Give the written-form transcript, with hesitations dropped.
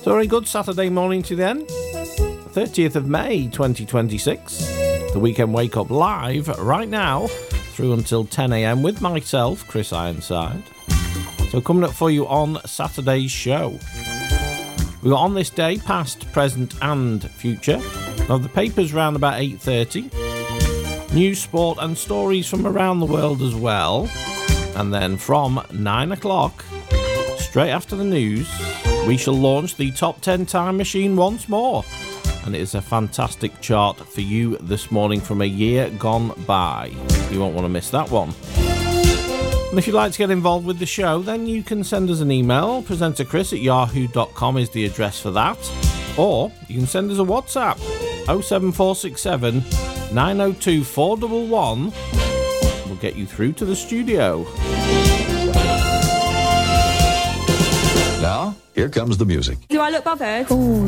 So very good Saturday morning to then, 30th of May 2026. The Weekend Wake Up live right now through until 10 a.m. with myself, Chris Ironside. So coming up for you on Saturday's show. We got on this day, past, present and future. Now the papers round about 8:30. News, sport and stories from around the world as well. And then from 9 o'clock, straight after the news, we shall launch the Top 10 Time Machine once more. And it is a fantastic chart for you this morning from a year gone by. You won't want to miss that one. And if you'd like to get involved with the show, then you can send us an email. presenterchris@yahoo.com is the address for that. Or you can send us a WhatsApp. 07467 902 411 will get you through to the studio. Now, here comes the music. Do I look bothered? Ooh.